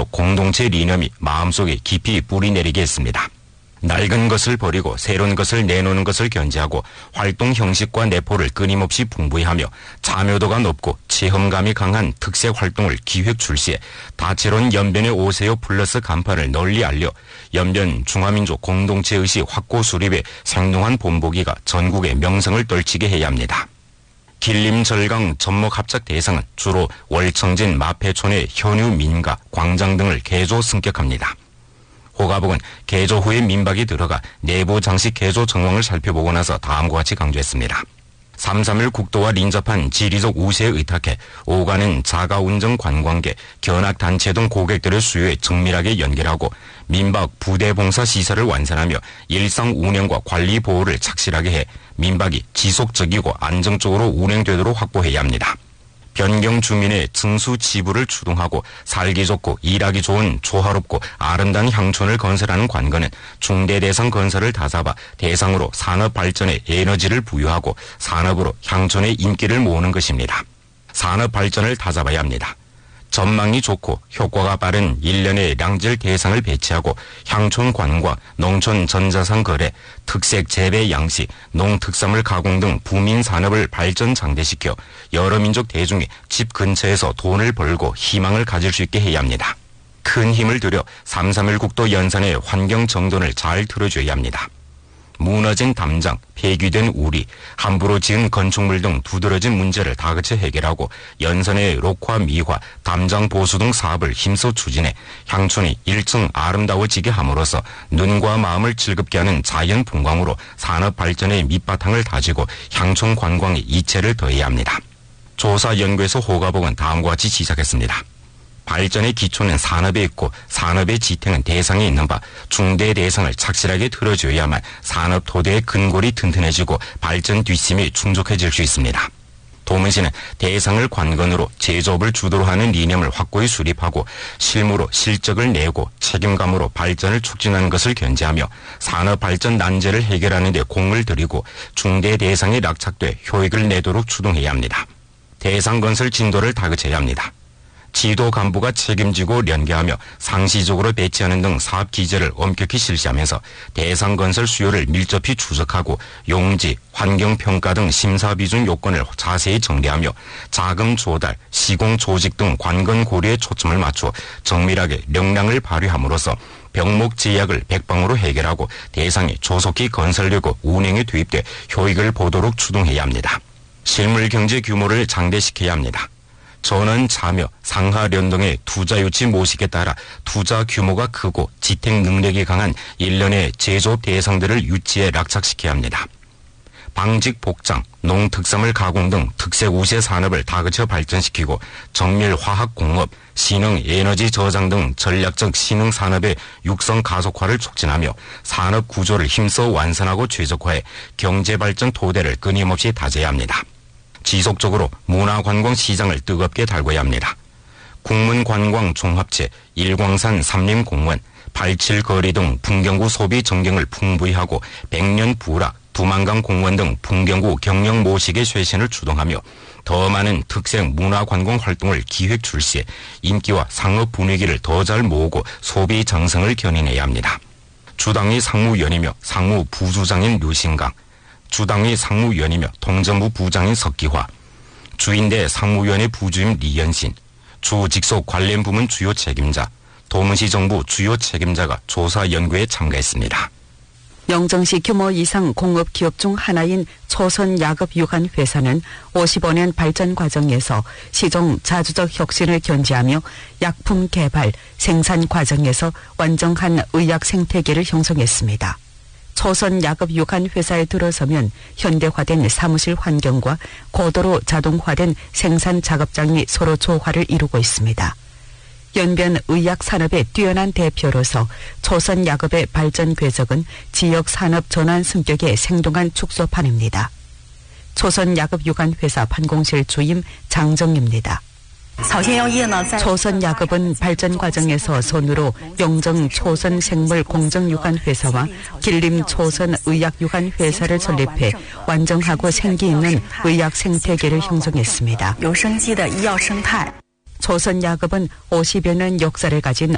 공동체 리념이 마음속에 깊이 뿌리내리게 했습니다. 낡은 것을 버리고 새로운 것을 내놓는 것을 견지하고 활동 형식과 내포를 끊임없이 풍부히 하며 참여도가 높고 체험감이 강한 특색 활동을 기획 출시해 다채로운 연변의 오세요 플러스 간판을 널리 알려 연변 중화민족 공동체의식 확고 수립에 생동한 본보기가 전국의 명성을 떨치게 해야 합니다. 길림절강 접목합작 대상은 주로 월청진 마패촌의 현유 민가, 광장 등을 개조 승격합니다. 호가복은 개조 후에 민박이 들어가 내부 장식 개조 정황을 살펴보고 나서 다음과 같이 강조했습니다. 3.3일 국도와 인접한 지리적 우세에 의탁해 오가는 자가운전 관광객, 견학단체 등 고객들의 수요에 정밀하게 연결하고 민박 부대봉사 시설을 완善하며 일상 운영과 관리 보호를 착실하게 해 민박이 지속적이고 안정적으로 운행되도록 확보해야 합니다. 변경 주민의 증수 지불을 추동하고 살기 좋고 일하기 좋은 조화롭고 아름다운 향촌을 건설하는 관건은 중대 대상 건설을 다잡아 대상으로 산업 발전에 에너지를 부여하고 산업으로 향촌의 인기를 모으는 것입니다. 산업 발전을 다잡아야 합니다. 전망이 좋고 효과가 빠른 일련의 량질 대상을 배치하고 향촌 관광, 농촌 전자상 거래, 특색 재배 양식, 농특산물 가공 등 부민 산업을 발전 장대시켜 여러 민족 대중이 집 근처에서 돈을 벌고 희망을 가질 수 있게 해야 합니다. 큰 힘을 들여 3.3일 국도 연산의 환경 정돈을 잘 틀어줘야 합니다. 무너진 담장, 폐기된 우리, 함부로 지은 건축물 등 두드러진 문제를 다그쳐 해결하고 연선의 녹화, 미화, 담장 보수 등 사업을 힘써 추진해 향촌이 일층 아름다워지게 함으로써 눈과 마음을 즐겁게 하는 자연 풍광으로 산업 발전의 밑바탕을 다지고 향촌 관광의 이체를 더해야 합니다. 조사연구에서 호가복은 다음과 같이 지적했습니다. 발전의 기초는 산업에 있고 산업의 지탱은 대상에 있는 바 중대 대상을 착실하게 틀어줘야만 산업 토대의 근골이 튼튼해지고 발전 뒷심이 충족해질 수 있습니다. 도문시는 대상을 관건으로 제조업을 주도로 하는 이념을 확고히 수립하고 실무로 실적을 내고 책임감으로 발전을 촉진하는 것을 견지하며 산업 발전 난제를 해결하는 데 공을 들이고 중대 대상에 낙착돼 효익을 내도록 추동해야 합니다. 대상 건설 진도를 다그쳐야 합니다. 지도 간부가 책임지고 연계하며 상시적으로 배치하는 등 사업 기제를 엄격히 실시하면서 대상 건설 수요를 밀접히 추적하고 용지, 환경평가 등 심사 비준 요건을 자세히 정리하며 자금 조달, 시공 조직 등 관건 고려에 초점을 맞추어 정밀하게 역량을 발휘함으로써 병목 제약을 백방으로 해결하고 대상이 조속히 건설되고 운행에 투입돼 효익을 보도록 추동해야 합니다. 실물 경제 규모를 장대시켜야 합니다. 전원 참여, 상하 연동의 투자 유치 모식에 따라 투자 규모가 크고 지탱 능력이 강한 일련의 제조업 대상들을 유치에 낙착시켜야 합니다. 방직 복장, 농특산물 가공 등 특색 우세 산업을 다그쳐 발전시키고 정밀 화학 공업, 신흥 에너지 저장 등 전략적 신흥 산업의 육성 가속화를 촉진하며 산업 구조를 힘써 완산하고 최적화해 경제 발전 토대를 끊임없이 다져야 합니다. 지속적으로 문화관광 시장을 뜨겁게 달궈야 합니다. 국문관광 종합체, 일광산 삼림공원, 87거리 등 풍경구 소비 전경을 풍부히 하고 백년 부락, 두만강 공원 등 풍경구 경영 모식의 쇄신을 주동하며 더 많은 특색 문화관광 활동을 기획 출시해 인기와 상업 분위기를 더 잘 모으고 소비 정성을 견인해야 합니다. 주당위 상무위원이며 상무 부주장인 류신강, 주당위 상무위원이며 통전부 부장인 석기화, 주인대 상무위원회 부주임 리연신, 주 직속 관련 부문 주요 책임자, 도문시 정부 주요 책임자가 조사 연구에 참가했습니다. 영정시 규모 이상 공업기업 중 하나인 초선야급유관회사는 55년 발전 과정에서 시종 자주적 혁신을 견지하며 약품 개발, 생산 과정에서 완전한 의약 생태계를 형성했습니다. 초선야급유관회사에 들어서면 현대화된 사무실 환경과 고도로 자동화된 생산 작업장이 서로 조화를 이루고 있습니다. 연변 의약 산업의 뛰어난 대표로서 초선야급의 발전 궤적은 지역 산업 전환 성격의 생동한 축소판입니다. 초선야급유관회사 판공실 주임 장정입니다. 초선야급은 발전 과정에서 선으로 영정 초선생물 공정유관회사와 길림 초선의약유관회사를 설립해 완전하고 생기 있는 의약 생태계를 형성했습니다. 초선야급은 50여 년 역사를 가진